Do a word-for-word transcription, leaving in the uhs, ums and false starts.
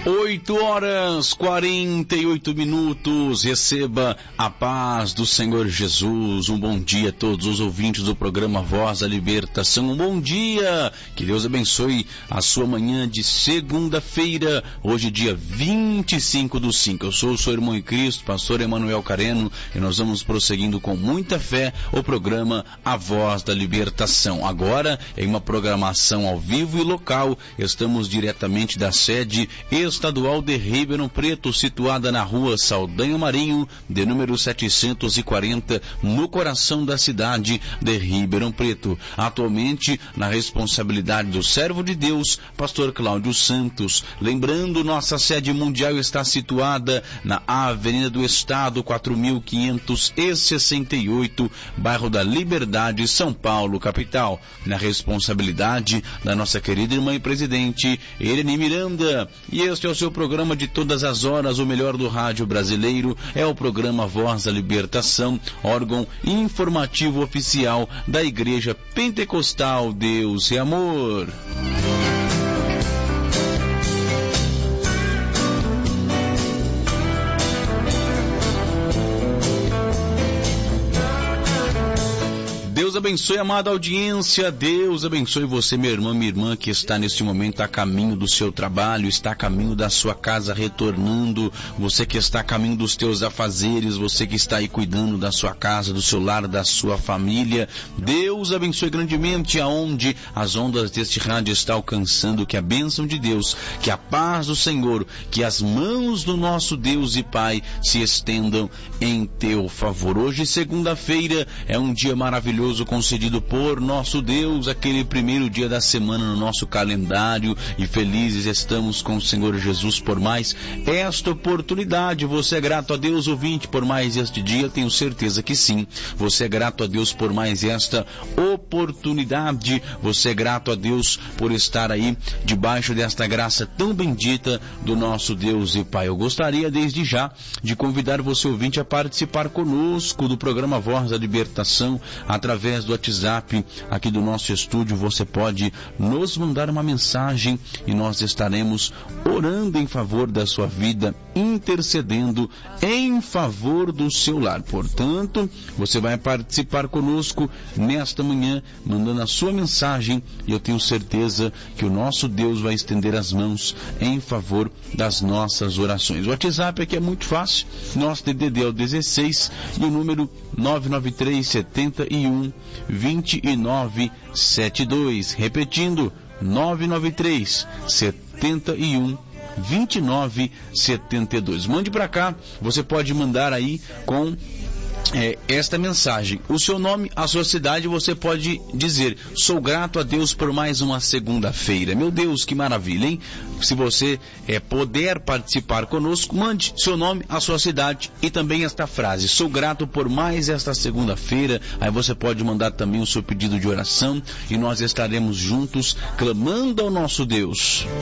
oito horas, quarenta e oito minutos, receba a paz do Senhor Jesus. Um bom dia a todos os ouvintes do programa Voz da Libertação. Um bom dia, que Deus abençoe a sua manhã de segunda-feira, hoje dia vinte e cinco do cinco. Eu sou o seu irmão em Cristo, pastor Emanuel Careno, e nós vamos prosseguindo com muita fé o programa A Voz da Libertação. Agora, em uma programação ao vivo e local, estamos diretamente da sede estadual de Ribeirão Preto, situada na rua Saldanha Marinho, de número setecentos e quarenta, no coração da cidade de Ribeirão Preto. Atualmente, na responsabilidade do servo de Deus, pastor Cláudio Santos. Lembrando, nossa sede mundial está situada na Avenida do Estado, quatro mil quinhentos e sessenta e oito, bairro da Liberdade, São Paulo, capital. Na responsabilidade da nossa querida irmã e presidente, Irene Miranda. E este é o seu programa de todas as horas, o melhor do rádio brasileiro, é o programa Voz da Libertação, órgão informativo oficial da Igreja Pentecostal Deus e Amor. Deus abençoe, amada audiência. Deus abençoe você, meu irmão, minha irmã, que está neste momento a caminho do seu trabalho, está a caminho da sua casa retornando, você que está a caminho dos teus afazeres, você que está aí cuidando da sua casa, do seu lar, da sua família. Deus abençoe grandemente aonde as ondas deste rádio estão alcançando, que a bênção de Deus, que a paz do Senhor, que as mãos do nosso Deus e Pai se estendam em teu favor. Hoje, segunda-feira, é um dia maravilhoso concedido por nosso Deus, aquele primeiro dia da semana no nosso calendário, e felizes estamos com o Senhor Jesus por mais esta oportunidade. Você é grato a Deus, ouvinte, por mais este dia? Tenho certeza que sim. Você é grato a Deus por mais esta oportunidade? Você é grato a Deus por estar aí debaixo desta graça tão bendita do nosso Deus e Pai? Eu gostaria desde já de convidar você, ouvinte, a participar conosco do programa Voz da Libertação através do WhatsApp aqui do nosso estúdio. Você pode nos mandar uma mensagem e nós estaremos orando em favor da sua vida, intercedendo em favor do seu lar. Portanto, você vai participar conosco nesta manhã, mandando a sua mensagem, e eu tenho certeza que o nosso Deus vai estender as mãos em favor das nossas orações. O WhatsApp aqui é muito fácil, nosso D D D é o dezesseis e o número nove nove três sete um vinte e nove setenta e dois, repetindo, nove nove três sete um vinte e nove setenta e dois. Mande para cá, você pode mandar aí com É, esta mensagem, o seu nome, a sua cidade. Você pode dizer: sou grato a Deus por mais uma segunda-feira. Meu Deus, que maravilha, hein? Se você é, puder participar conosco, mande seu nome, a sua cidade e também esta frase: sou grato por mais esta segunda-feira. Aí você pode mandar também o seu pedido de oração e nós estaremos juntos clamando ao nosso Deus.